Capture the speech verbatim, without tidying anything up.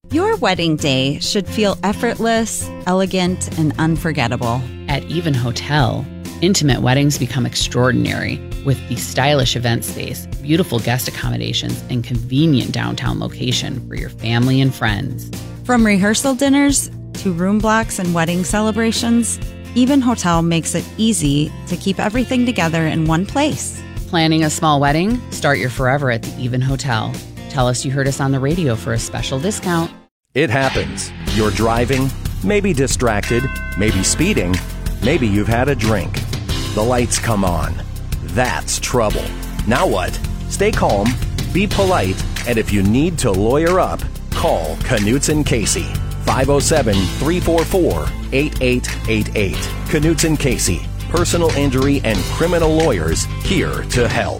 Your wedding day should feel effortless, elegant, and unforgettable. At Even Hotel, intimate weddings become extraordinary with the stylish event space, beautiful guest accommodations, and convenient downtown location for your family and friends. From rehearsal dinners to room blocks and wedding celebrations, Even Hotel makes it easy to keep everything together in one place. Planning a small wedding? Start your forever at the Even Hotel. Tell us you heard us on the radio for a special discount. It happens. You're driving, maybe distracted, maybe speeding, maybe you've had a drink. The lights come on. That's trouble. Now what? Stay calm, be polite, and if you need to lawyer up, call Knutson Casey. five oh seven, three four four, eight eight eight eight. Knutson Casey, personal injury and criminal lawyers here to help.